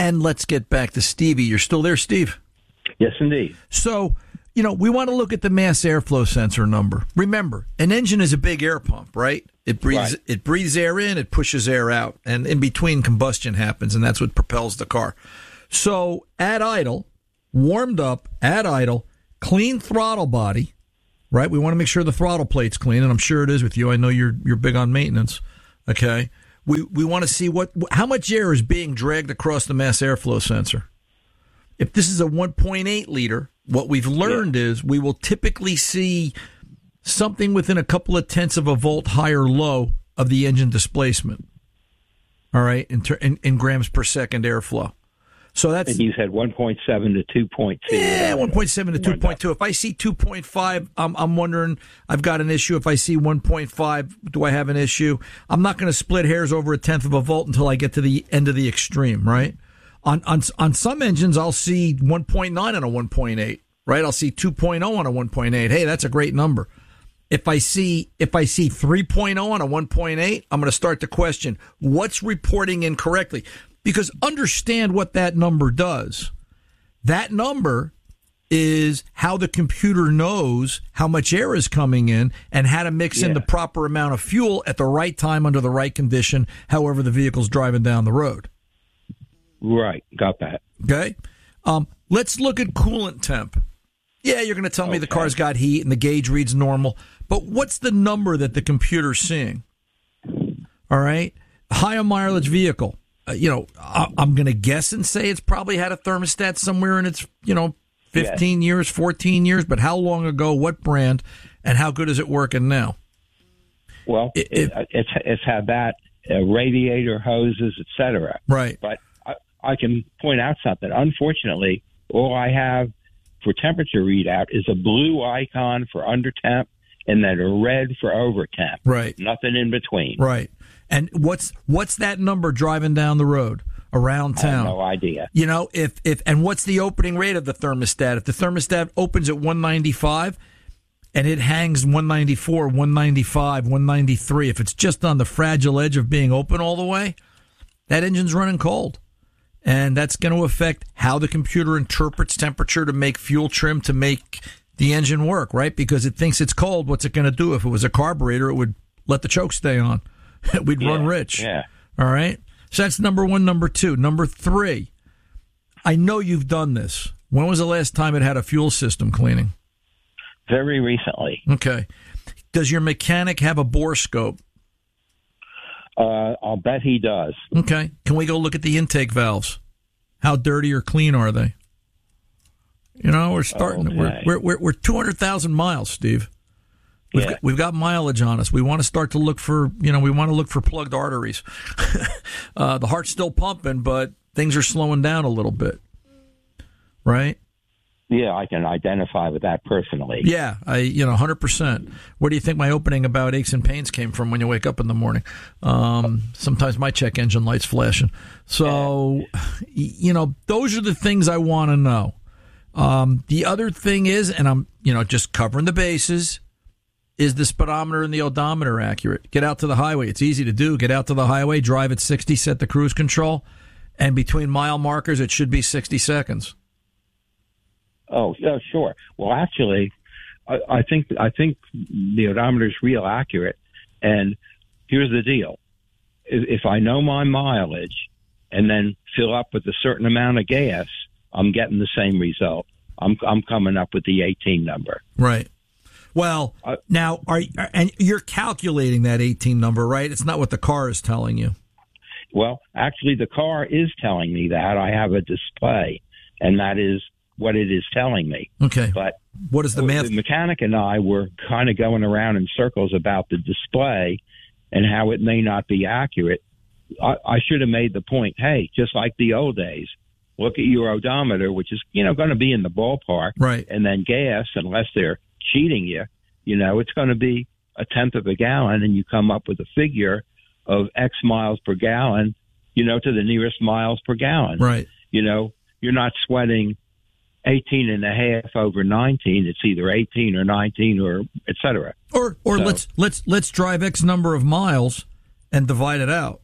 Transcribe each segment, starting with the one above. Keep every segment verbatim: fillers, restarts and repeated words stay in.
And let's get back to Stevie. You're still there, Steve? Yes, indeed. So, you know, we want to look at the mass airflow sensor number. Remember, an engine is a big air pump, right? It breathes, right. It breathes air in, it pushes air out, and in between combustion happens, and that's what propels the car. So at idle, warmed up, at idle, clean throttle body, right? We want to make sure the throttle plate's clean, and I'm sure it is with you. I know you're you're big on maintenance. Okay, we we want to see what how much air is being dragged across the mass airflow sensor. If this is a one point eight liter, what we've learned yeah. is we will typically see something within a couple of tenths of a volt high or low of the engine displacement. All right, in, ter- in, in grams per second airflow. So that's. And you said one point seven to two point two. Yeah, one point seven to two point two. If I see two point five, I'm, I'm wondering, I've got an issue. If I see one point five, do I have an issue? I'm not going to split hairs over a tenth of a volt until I get to the end of the extreme, right? On on on some engines, I'll see one point nine on a one point eight, right? I'll see two point oh on a one point eight. Hey, that's a great number. If I see if I see three point oh on a one point eight, I'm going to start to question what's reporting incorrectly. Because understand what that number does. That number is how the computer knows how much air is coming in and how to mix yeah. in the proper amount of fuel at the right time under the right condition, however the vehicle's driving down the road. Right. Got that. Okay. Um, let's look at coolant temp. Yeah, you're going to tell okay. me the car's got heat and the gauge reads normal. But what's the number that the computer's seeing? All right. Higher mileage vehicle. Uh, you know, I, I'm going to guess and say it's probably had a thermostat somewhere in its, you know, fifteen yes. years, fourteen years. But how long ago, what brand, and how good is it working now? Well, it, it, it's it's had that, uh, radiator hoses, et cetera. Right. But I, I can point out something. Unfortunately, all I have for temperature readout is a blue icon for under temp and then a red for over temp. Right. Nothing in between. Right. And what's what's that number driving down the road around town? I have no idea. You know, if if and what's the opening rate of the thermostat? If the thermostat opens at one ninety-five and it hangs one ninety-four, one ninety-five, one ninety-three, if it's just on the fragile edge of being open all the way, that engine's running cold. And that's going to affect how the computer interprets temperature to make fuel trim to make the engine work, right? Because it thinks it's cold. What's it going to do? If it was a carburetor, it would let the choke stay on. We'd yeah, run rich. Yeah. All right. So that's number one. Number two. Number three. I know you've done this. When was the last time it had a fuel system cleaning? Very recently. Okay. Does your mechanic have a bore scope? Uh, I'll bet he does. Okay. Can we go look at the intake valves? How dirty or clean are they? You know, we're starting. Okay. We're we're we're, we're two hundred thousand miles, Steve. We've, yeah. got, we've got mileage on us. We want to start to look for, you know, we want to look for plugged arteries. uh, the heart's still pumping, but things are slowing down a little bit. Right? Yeah, I can identify with that personally. Yeah, I, you know, one hundred percent. Where do you think my opening about aches and pains came from when you wake up in the morning? Um, sometimes my check engine light's flashing. So, you know, those are the things I want to know. Um, the other thing is, and I'm, you know, just covering the bases, is the speedometer and the odometer accurate? Get out to the highway. It's easy to do. Get out to the highway, drive at sixty, set the cruise control, and between mile markers, it should be sixty seconds. Oh, yeah, sure. Well, actually, I, I think I think the odometer is real accurate. And here's the deal: if, if I know my mileage and then fill up with a certain amount of gas, I'm getting the same result. I'm I'm coming up with the eighteen number. Right. Well, uh, now, are and you're calculating that eighteen number, right? It's not what the car is telling you. Well, actually, the car is telling me that. I have a display, and that is what it is telling me. Okay. But what is the math? The mechanic and I were kind of going around in circles about the display and how it may not be accurate. I, I should have made the point, hey, just like the old days, look at your odometer, which is, you know, going to be in the ballpark. Right. And then gas, unless they're cheating you, you know, it's going to be a tenth of a gallon, and you come up with a figure of X miles per gallon, you know, to the nearest miles per gallon. Right. You know, you're not sweating eighteen and a half over nineteen. It's either eighteen or nineteen or et cetera. Or, or so, let's, let's, let's drive X number of miles and divide it out.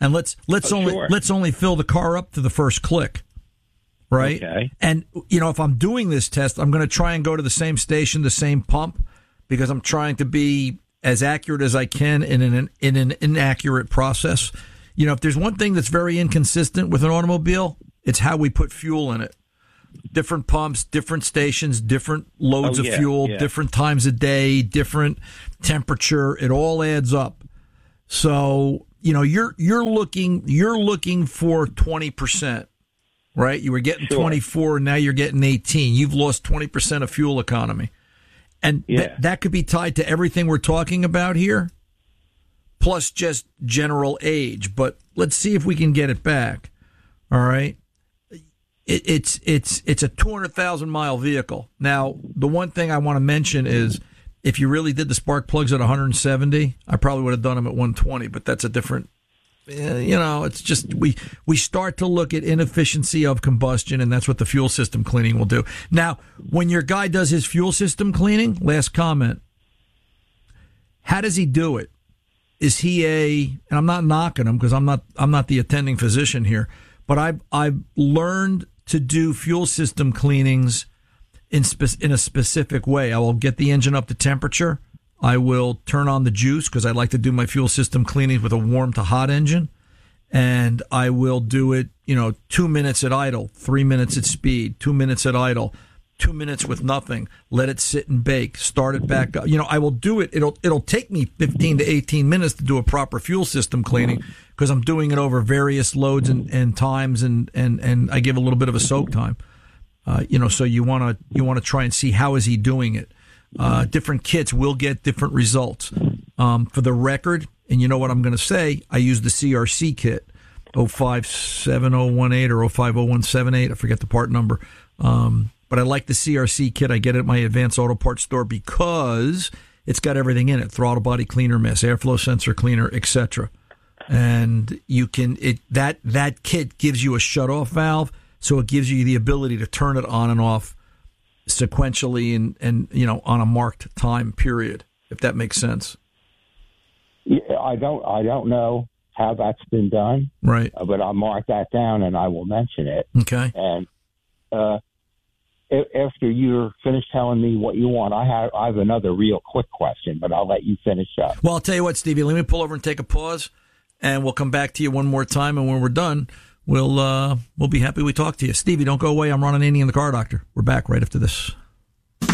and let's let's oh, only sure. let's only fill the car up to the first click, right? Okay. And you know, if I'm doing this test, I'm going to try and go to the same station, the same pump, because I'm trying to be as accurate as I can in an in an inaccurate process. You know, if there's one thing that's very inconsistent with an automobile, it's how we put fuel in it. Different pumps, different stations, different loads oh, of yeah, fuel, yeah. different times a day, different temperature. It all adds up. So, you know, you're you're looking you're looking for twenty percent, right? You were getting Sure. twenty-four, and now you're getting eighteen. You've lost twenty percent of fuel economy. And Yeah. th- that could be tied to everything we're talking about here, plus just general age. But let's see if we can get it back. All right. It, it's it's it's a two hundred thousand mile vehicle. Now, the one thing I want to mention is if you really did the spark plugs at one hundred seventy, I probably would have done them at one twenty, but that's a different, uh, you know, it's just we, we start to look at inefficiency of combustion, and that's what the fuel system cleaning will do. Now, when your guy does his fuel system cleaning, last comment, how does he do it? Is he a, and I'm not knocking him because I'm not I'm not the attending physician here, but I've, I've learned to do fuel system cleanings in spe- in a specific way. I will get the engine up to temperature. I will turn on the juice because I like to do my fuel system cleanings with a warm to hot engine. And I will do it, you know, two minutes at idle, three minutes at speed, two minutes at idle, two minutes with nothing. Let it sit and bake. Start it back up. You know, I will do it. It'll it'll take me fifteen to eighteen minutes to do a proper fuel system cleaning because I'm doing it over various loads and, and times, and, and, and I give a little bit of a soak time. Uh, you know, so you want to you want to try and see how is he doing it. Uh, different kits will get different results. Um, for the record, and you know what I'm going to say, I use the C R C kit, oh five seven oh one eight or oh five oh one seven eight. I forget the part number. Um, but I like the C R C kit. I get it at my Advanced Auto Parts store because it's got everything in it: throttle body cleaner, mass airflow sensor cleaner, et cetera. And you can it that that kit gives you a shutoff valve, so it gives you the ability to turn it on and off sequentially and, and you know on a marked time period, if that makes sense. Yeah, I don't I don't know how that's been done, Right. uh, but I'll mark that down and I will mention it. Okay. And uh, a- after you're finished telling me what you want, I have I have another real quick question, but I'll let you finish up. Well, I'll tell you what, Stevie, let me pull over and take a pause, and we'll come back to you one more time, and when we're done, we'll uh, we'll be happy we talked to you. Stevie, don't go away. I'm Ron Ananian, the Car Doctor. We're back right after this.